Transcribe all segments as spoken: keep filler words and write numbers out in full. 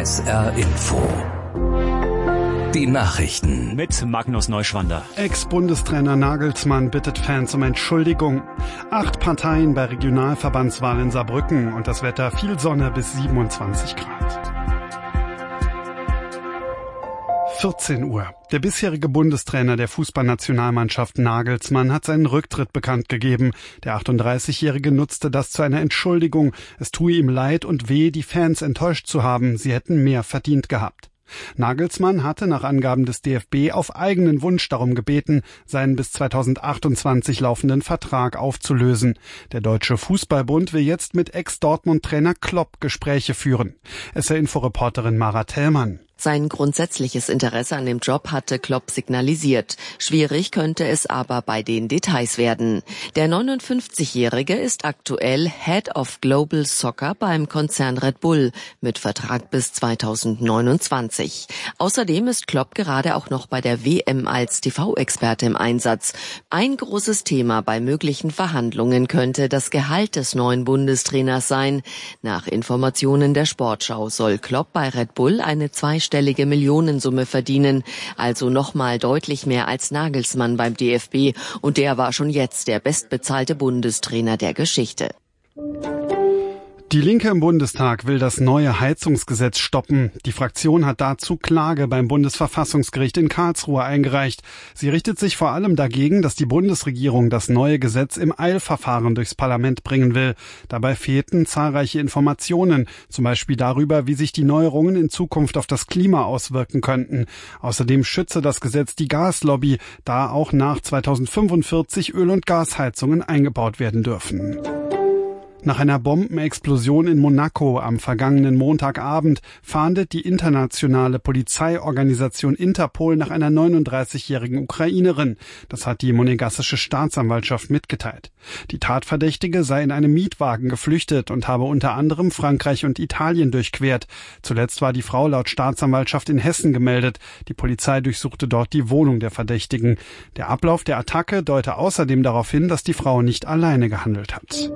S R Info. Die Nachrichten mit Magnus Neuschwander. Ex-Bundestrainer Nagelsmann bittet Fans um Entschuldigung. Acht Parteien bei Regionalverbandswahl in Saarbrücken und das Wetter viel Sonne bis siebenundzwanzig Grad. vierzehn Uhr. Der bisherige Bundestrainer der Fußballnationalmannschaft Nagelsmann hat seinen Rücktritt bekannt gegeben. Der achtunddreißigjährige nutzte das zu einer Entschuldigung. Es tue ihm leid und weh, die Fans enttäuscht zu haben. Sie hätten mehr verdient gehabt. Nagelsmann hatte nach Angaben des D F B auf eigenen Wunsch darum gebeten, seinen bis zweitausendachtundzwanzig laufenden Vertrag aufzulösen. Der Deutsche Fußballbund will jetzt mit Ex-Dortmund-Trainer Klopp Gespräche führen. S R-Info-Reporterin Mara Tellmann. Sein grundsätzliches Interesse an dem Job hatte Klopp signalisiert. Schwierig könnte es aber bei den Details werden. Der neunundfünfzigjährige ist aktuell Head of Global Soccer beim Konzern Red Bull mit Vertrag bis zweitausendneunundzwanzig. Außerdem ist Klopp gerade auch noch bei der W M als T V-Experte im Einsatz. Ein großes Thema bei möglichen Verhandlungen könnte das Gehalt des neuen Bundestrainers sein. Nach Informationen der Sportschau soll Klopp bei Red Bull eine zweistellige stellige Millionensumme verdienen, also nochmal deutlich mehr als Nagelsmann beim D F B, und der war schon jetzt der bestbezahlte Bundestrainer der Geschichte. Die Linke im Bundestag will das neue Heizungsgesetz stoppen. Die Fraktion hat dazu Klage beim Bundesverfassungsgericht in Karlsruhe eingereicht. Sie richtet sich vor allem dagegen, dass die Bundesregierung das neue Gesetz im Eilverfahren durchs Parlament bringen will. Dabei fehlten zahlreiche Informationen, zum Beispiel darüber, wie sich die Neuerungen in Zukunft auf das Klima auswirken könnten. Außerdem schütze das Gesetz die Gaslobby, da auch nach zweitausendfünfundvierzig Öl- und Gasheizungen eingebaut werden dürfen. Nach einer Bombenexplosion in Monaco am vergangenen Montagabend fahndet die internationale Polizeiorganisation Interpol nach einer neununddreißigjährigen Ukrainerin. Das hat die monegassische Staatsanwaltschaft mitgeteilt. Die Tatverdächtige sei in einem Mietwagen geflüchtet und habe unter anderem Frankreich und Italien durchquert. Zuletzt war die Frau laut Staatsanwaltschaft in Hessen gemeldet. Die Polizei durchsuchte dort die Wohnung der Verdächtigen. Der Ablauf der Attacke deute außerdem darauf hin, dass die Frau nicht alleine gehandelt hat.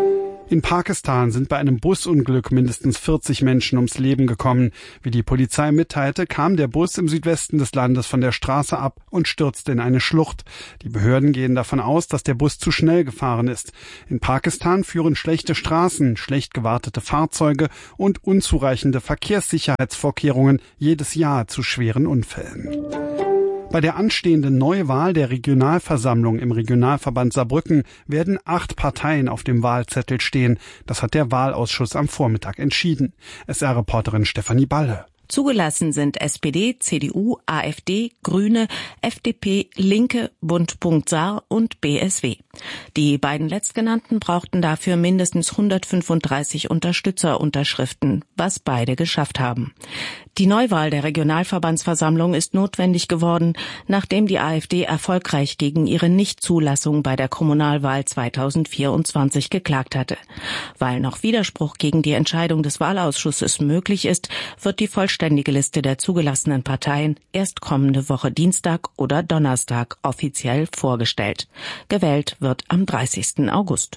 In Pakistan sind bei einem Busunglück mindestens vierzig Menschen ums Leben gekommen. Wie die Polizei mitteilte, kam der Bus im Südwesten des Landes von der Straße ab und stürzte in eine Schlucht. Die Behörden gehen davon aus, dass der Bus zu schnell gefahren ist. In Pakistan führen schlechte Straßen, schlecht gewartete Fahrzeuge und unzureichende Verkehrssicherheitsvorkehrungen jedes Jahr zu schweren Unfällen. Bei der anstehenden Neuwahl der Regionalversammlung im Regionalverband Saarbrücken werden acht Parteien auf dem Wahlzettel stehen. Das hat der Wahlausschuss am Vormittag entschieden. S R-Reporterin Stefanie Balle. Zugelassen sind S P D, C D U, AfD, Grüne, F D P, Linke, Bund.Saar und B S W. Die beiden letztgenannten brauchten dafür mindestens hundertfünfunddreißig Unterstützerunterschriften, was beide geschafft haben. Die Neuwahl der Regionalverbandsversammlung ist notwendig geworden, nachdem die AfD erfolgreich gegen ihre Nichtzulassung bei der Kommunalwahl zweitausendvierundzwanzig geklagt hatte. Weil noch Widerspruch gegen die Entscheidung des Wahlausschusses möglich ist, wird die vollständige Liste der zugelassenen Parteien erst kommende Woche Dienstag oder Donnerstag offiziell vorgestellt. Gewählt wird am dreißigsten August.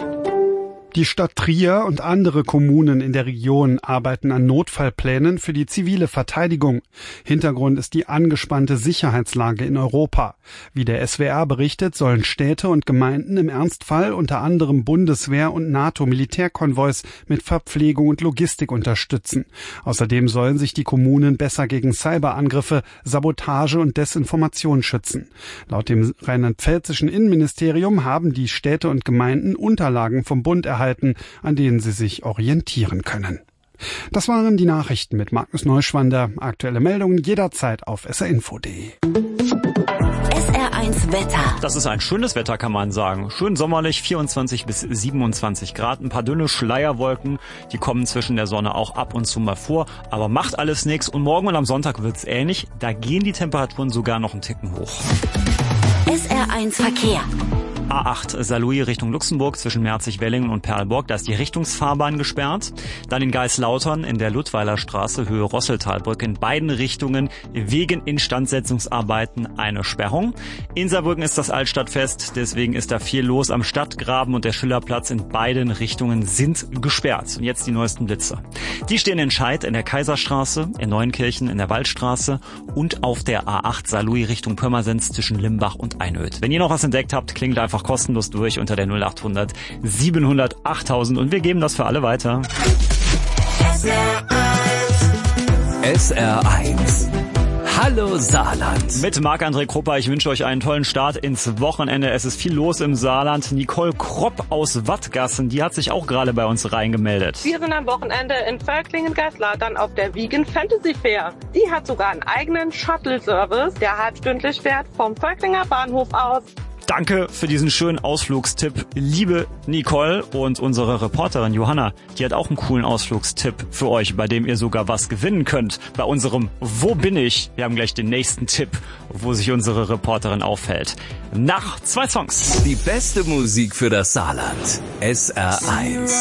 Die Stadt Trier und andere Kommunen in der Region arbeiten an Notfallplänen für die zivile Verteidigung. Hintergrund ist die angespannte Sicherheitslage in Europa. Wie der S W R berichtet, sollen Städte und Gemeinden im Ernstfall unter anderem Bundeswehr- und NATO-Militärkonvois mit Verpflegung und Logistik unterstützen. Außerdem sollen sich die Kommunen besser gegen Cyberangriffe, Sabotage und Desinformation schützen. Laut dem rheinland-pfälzischen Innenministerium haben die Städte und Gemeinden Unterlagen vom Bund erhalten, an denen sie sich orientieren können. Das waren die Nachrichten mit Magnus Neuschwander. Aktuelle Meldungen jederzeit auf S R Info punkt D E. S R eins Wetter. Das ist ein schönes Wetter, kann man sagen. Schön sommerlich, vierundzwanzig bis siebenundzwanzig Grad. Ein paar dünne Schleierwolken, die kommen zwischen der Sonne auch ab und zu mal vor. Aber macht alles nichts. Und morgen und am Sonntag wird's ähnlich. Da gehen die Temperaturen sogar noch einen Ticken hoch. S R eins Verkehr. A acht Saarlouis Richtung Luxemburg zwischen Merzig-Wellingen und Perlborg, da ist die Richtungsfahrbahn gesperrt. Dann in Geislautern in der Ludweiler Straße Höhe Rosseltalbrücke in beiden Richtungen wegen Instandsetzungsarbeiten eine Sperrung. In Saarbrücken ist das Altstadtfest, deswegen ist da viel los am Stadtgraben und der Schillerplatz in beiden Richtungen sind gesperrt. Und jetzt die neuesten Blitze. Die stehen in Scheid in der Kaiserstraße, in Neunkirchen in der Waldstraße und auf der A acht Saarlouis Richtung Pirmasens zwischen Limbach und Einöd. Wenn ihr noch was entdeckt habt, klingelt einfach kostenlos durch unter der null acht hundert siebenhundert achttausend und wir geben das für alle weiter. S R eins. Hallo Saarland. Mit Marc-André Krupper, ich wünsche euch einen tollen Start ins Wochenende. Es ist viel los im Saarland. Nicole Kropp aus Wattgassen, die hat sich auch gerade bei uns reingemeldet. Wir sind am Wochenende in Völklingen-Geislautern auf der Vegan Fantasy Fair. Die hat sogar einen eigenen Shuttle-Service, der halbstündlich fährt vom Völklinger Bahnhof aus. Danke für diesen schönen Ausflugstipp, liebe Nicole. Und unsere Reporterin Johanna, die hat auch einen coolen Ausflugstipp für euch, bei dem ihr sogar was gewinnen könnt. Bei unserem Wo bin ich? Wir haben gleich den nächsten Tipp, wo sich unsere Reporterin aufhält. Nach zwei Songs. Die beste Musik für das Saarland. S R eins.